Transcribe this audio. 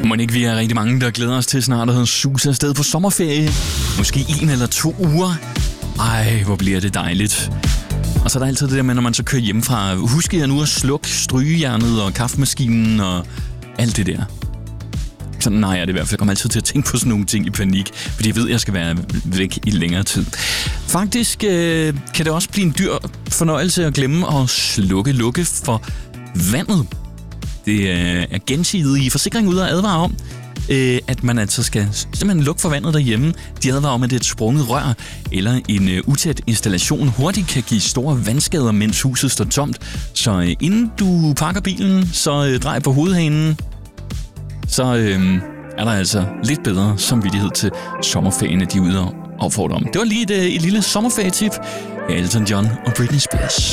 Må ikke vi er rigtig mange, der glæder os til snart at suse afsted på sommerferie. Måske 1 eller 2 uger. Ej, hvor bliver det dejligt. Og så er der altid det der med, når man så kører hjemmefra. Husk jeg nu at slukke strygejernet og kaffemaskinen og alt det der. Sådan nej, jeg det i hvert fald. Jeg kommer altid til at tænke på sådan nogle ting i panik, fordi jeg ved, at jeg skal være væk i længere tid. Faktisk kan det også blive en dyr fornøjelse at glemme at lukke for vandet. Det er gensidige forsikring ud og advare om, at man altså skal simpelthen lukke for vandet derhjemme. De advarer om, at det er et sprunget rør eller en utæt installation hurtigt kan give store vandskader, mens huset står tomt. Så inden du pakker bilen, så drej på hovedhanen. Så er der altså lidt bedre samvittighed til sommerferien, de er ude og opfordre om. Det var lige et lille sommerferietip af Elton John og Britney Spears.